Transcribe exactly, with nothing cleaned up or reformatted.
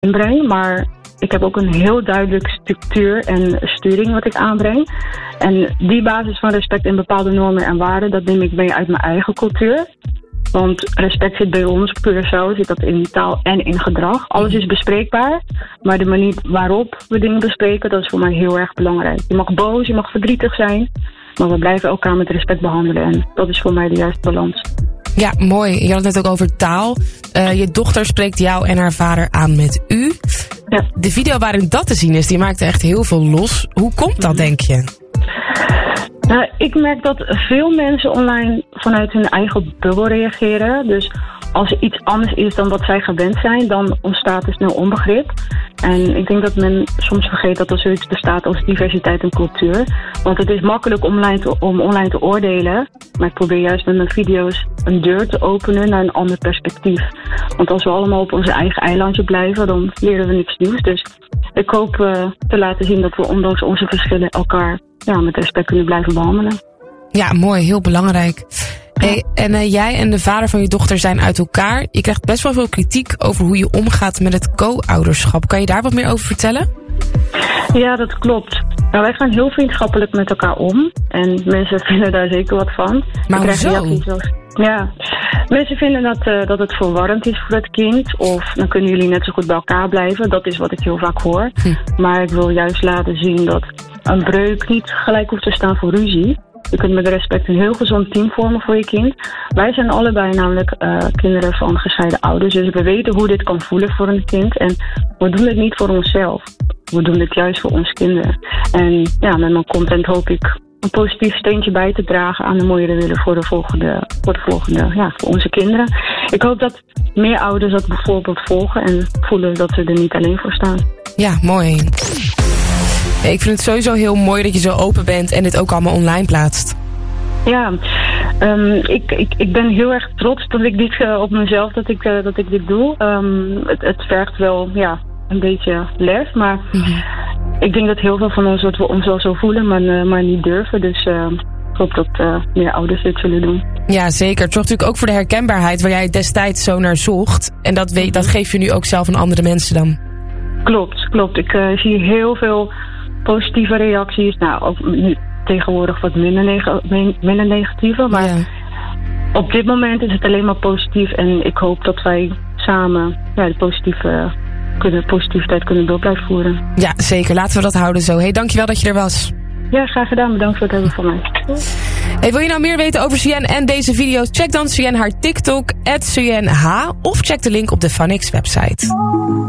inbreng, maar ik heb ook een heel duidelijke structuur en sturing wat ik aanbreng. En die basis van respect en bepaalde normen en waarden, dat neem ik mee uit mijn eigen cultuur. Want respect zit bij ons, op Curaçao zit dat in taal en in gedrag. Alles is bespreekbaar, maar de manier waarop we dingen bespreken, dat is voor mij heel erg belangrijk. Je mag boos, je mag verdrietig zijn, maar we blijven elkaar met respect behandelen. En dat is voor mij de juiste balans. Ja, mooi. Je had het net ook over taal. Uh, je dochter spreekt jou en haar vader aan met u. Ja. De video waarin dat te zien is, die maakte echt heel veel los. Hoe komt dat, denk je? Nou, ik merk dat veel mensen online vanuit hun eigen bubbel reageren. Dus als er iets anders is dan wat zij gewend zijn, dan ontstaat er snel onbegrip. En ik denk dat men soms vergeet dat er zoiets bestaat als diversiteit en cultuur. Want het is makkelijk om online te, om online te oordelen. Maar ik probeer juist met mijn video's een deur te openen naar een ander perspectief. Want als we allemaal op onze eigen eilandje blijven, dan leren we niks nieuws. Dus ik hoop uh, te laten zien dat we ondanks onze verschillen elkaar ja, met respect kunnen blijven behandelen. Ja, mooi. Heel belangrijk. Hey, en uh, jij en de vader van je dochter zijn uit elkaar. Je krijgt best wel veel kritiek over hoe je omgaat met het co-ouderschap. Kan je daar wat meer over vertellen? Ja, dat klopt. Nou, wij gaan heel vriendschappelijk met elkaar om. En mensen vinden daar zeker wat van. Maar hoezo? Ja, mensen vinden dat, uh, dat het verwarrend is voor het kind. Of dan kunnen jullie net zo goed bij elkaar blijven. Dat is wat ik heel vaak hoor. Hm. Maar ik wil juist laten zien dat een breuk niet gelijk hoeft te staan voor ruzie. Je kunt met respect een heel gezond team vormen voor je kind. Wij zijn allebei namelijk uh, kinderen van gescheiden ouders. Dus we weten hoe dit kan voelen voor een kind. En we doen het niet voor onszelf. We doen het juist voor onze kinderen. En ja, met mijn content hoop ik een positief steentje bij te dragen aan de mooiere willen voor de volgende, voor de volgende, ja, voor onze kinderen. Ik hoop dat meer ouders dat bijvoorbeeld volgen en voelen dat ze er niet alleen voor staan. Ja, mooi. Ik vind het sowieso heel mooi dat je zo open bent en dit ook allemaal online plaatst. Ja, um, ik, ik, ik ben heel erg trots dat ik dit uh, op mezelf dat ik, uh, dat ik dit doe. Um, het, het vergt wel ja, een beetje lef, maar mm-hmm. ik denk dat heel veel van ons, dat we ons wel zo voelen, maar, uh, maar niet durven. Dus uh, ik hoop dat uh, meer ouders dit zullen doen. Ja, zeker. Het zorgt natuurlijk ook voor de herkenbaarheid waar jij destijds zo naar zocht. En dat, weet, dat geef je nu ook zelf aan andere mensen dan. Klopt, klopt. Ik uh, zie heel veel positieve reacties. Nou, ook nu tegenwoordig wat minder, neg- minder negatieve. Maar ja. Op dit moment is het alleen maar positief. En ik hoop dat wij samen ja, de positieve, kunnen, positiviteit kunnen door blijven voeren. Ja, zeker. Laten we dat houden zo. Hey, dankjewel dat je er was. Ja, graag gedaan. Bedankt voor het hebben van mij. Hey, wil je nou meer weten over Sienne en deze video's? Check dan Sienne haar TikTok, at Sienne H. Of check de link op de Funix website.